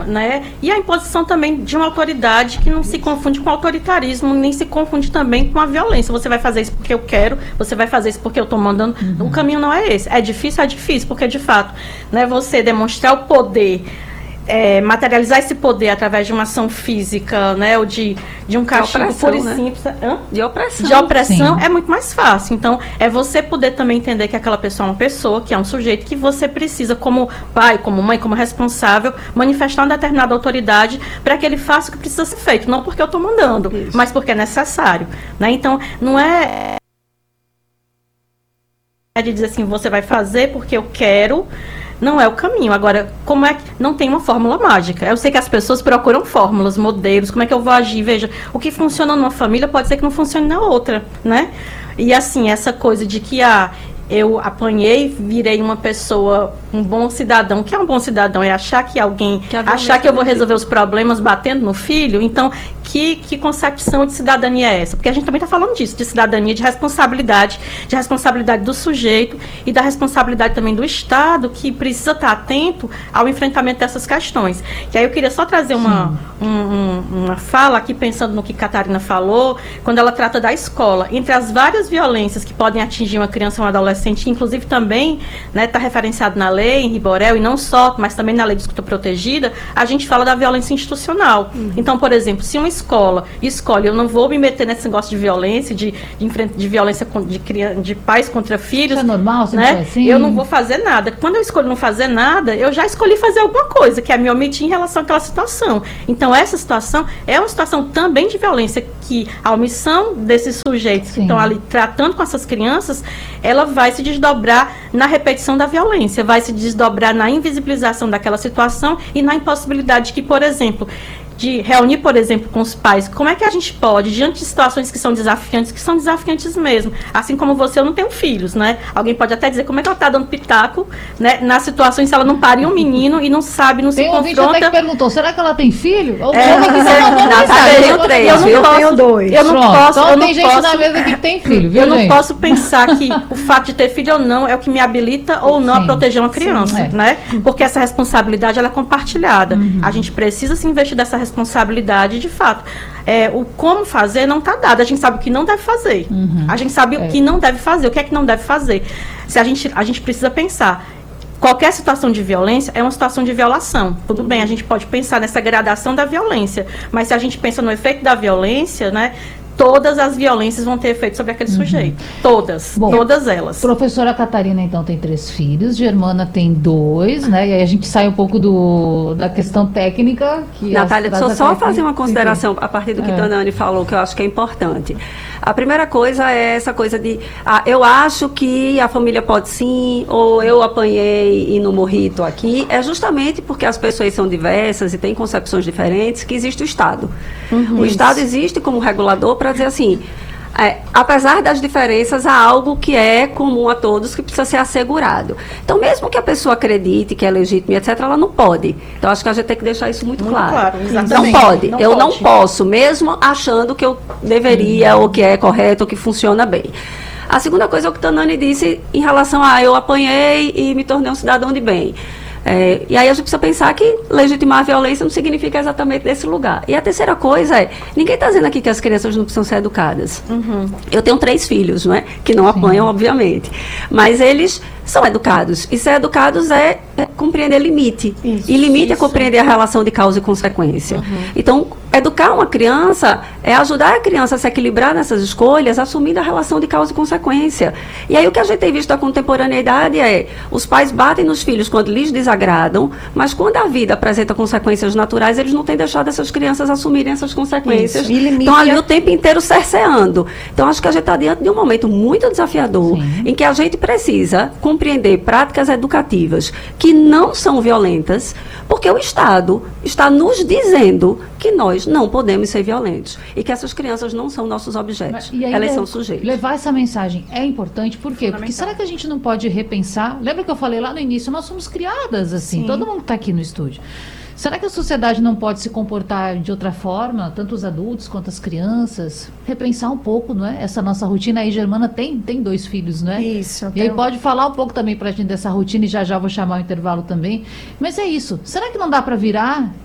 né? E a imposição também de uma autoridade que não se confunde com autoritarismo, nem se confunde também com a violência. Você vai fazer isso porque eu quero, você vai fazer isso porque eu estou mandando. O caminho não é esse. É difícil, porque de fato, né, você demonstrar o poder, materializar esse poder através de uma ação física, né, ou de um castigo puro e simples, de opressão, é muito mais fácil. Então, é você poder também entender que aquela pessoa é uma pessoa, que é um sujeito que você precisa, como pai, como mãe, como responsável, manifestar uma determinada autoridade para que ele faça o que precisa ser feito, não porque eu estou mandando, mas porque é necessário, né? Então, não é de dizer assim, você vai fazer porque eu quero. Não é o caminho. Agora, como é que não tem uma fórmula mágica? Eu sei que as pessoas procuram fórmulas, modelos, como é que eu vou agir? Veja, o que funciona numa família pode ser que não funcione na outra, né? E assim, essa coisa de que eu apanhei, virei uma pessoa, um bom cidadão. O que é um bom cidadão? É achar que eu vou resolver os problemas batendo no filho? Então, que concepção de cidadania é essa? Porque a gente também está falando disso, de cidadania, de responsabilidade do sujeito e da responsabilidade também do Estado, que precisa estar atento ao enfrentamento dessas questões. E aí eu queria só trazer uma fala aqui, pensando no que Catarina falou, quando ela trata da escola. Entre as várias violências que podem atingir uma criança ou um adolescente, inclusive também está referenciado na lei, em Riborel, e não só, mas também na lei de escuta protegida, a gente fala da violência institucional. Então, por exemplo, se uma escola escolhe, eu não vou me meter nesse negócio de violência, de violência de pais contra filhos. Isso é normal, né? Assim? Eu não vou fazer nada. Quando eu escolho não fazer nada, eu já escolhi fazer alguma coisa, que é me omitir em relação àquela situação. Então, essa situação é uma situação também de violência, que a omissão desses sujeitos que estão ali tratando com essas crianças, ela vai se desdobrar na repetição da violência, vai se desdobrar na invisibilização daquela situação e na impossibilidade que, por exemplo, de reunir, por exemplo, com os pais, como é que a gente pode, diante de situações que são desafiantes mesmo, assim como você, eu não tenho filhos, né? Alguém pode até dizer, como é que ela está dando pitaco, né, nas situações se ela não pariu um menino e não sabe, não se confronta. Tem um ouvinte até que perguntou, será que ela tem filho? Eu tenho 3, eu tenho 2. Eu não posso, então tem gente na mesa que tem filho, viu, eu não posso pensar que o fato de ter filho ou não é o que me habilita ou não a proteger uma criança, né? Porque essa responsabilidade, ela é compartilhada. A gente precisa se investir dessa responsabilidade, de fato. O como fazer não está dado. A gente sabe o que não deve fazer. A gente sabe o que não deve fazer. O que é que não deve fazer? Se a gente precisa pensar. Qualquer situação de violência é uma situação de violação. Tudo bem, a gente pode pensar nessa gradação da violência, mas se a gente pensa no efeito da violência, né? Todas as violências vão ter efeito sobre aquele sujeito. Todas elas. Professora Catarina, então, tem 3 filhos, Germana tem 2, né? E aí a gente sai um pouco da questão técnica. Natália, deixa eu só fazer uma consideração a partir do que Tanani falou, que eu acho que é importante. A primeira coisa é essa coisa de, eu acho que a família pode sim, ou eu apanhei e não morri, tô aqui. É justamente porque as pessoas são diversas e têm concepções diferentes que existe o Estado. O Estado existe como regulador para dizer assim, apesar das diferenças, há algo que é comum a todos que precisa ser assegurado. Então, mesmo que a pessoa acredite que é legítimo, etc., ela não pode. Então, acho que a gente tem que deixar isso muito claro. Não pode. Não posso, mesmo achando que eu deveria, ou que é correto, ou que funciona bem. A segunda coisa é o que o Tanani disse em relação a eu apanhei e me tornei um cidadão de bem. E aí a gente precisa pensar que legitimar a violência não significa exatamente desse lugar. E a terceira coisa ninguém está dizendo aqui que as crianças não precisam ser educadas. Eu tenho 3 filhos, não é? Que não apanham, obviamente. Mas eles são educados. E ser educados é compreender limite. E limite é compreender a relação de causa e consequência. Então, educar uma criança é ajudar a criança a se equilibrar nessas escolhas, assumindo a relação de causa e consequência. E aí o que a gente tem visto da contemporaneidade os pais batem nos filhos quando lhes desagradam, mas quando a vida apresenta consequências naturais, eles não têm deixado essas crianças assumirem essas consequências. Estão ali o tempo inteiro cerceando. Então, acho que a gente está diante de um momento muito desafiador, em que a gente precisa compreender práticas educativas que não são violentas, porque o Estado está nos dizendo que nós não podemos ser violentos e que essas crianças não são nossos objetos, elas são sujeitos. Levar essa mensagem é importante, por quê? Porque será que a gente não pode repensar? Lembra que eu falei lá no início, nós somos criadas assim, todo mundo está aqui no estúdio. Será que a sociedade não pode se comportar de outra forma, tanto os adultos quanto as crianças? Repensar um pouco, não é? Essa nossa rotina aí, Germana tem 2 filhos, não é? Isso. E aí pode falar um pouco também pra gente dessa rotina e já vou chamar o intervalo também. Mas é isso. Será que não dá para virar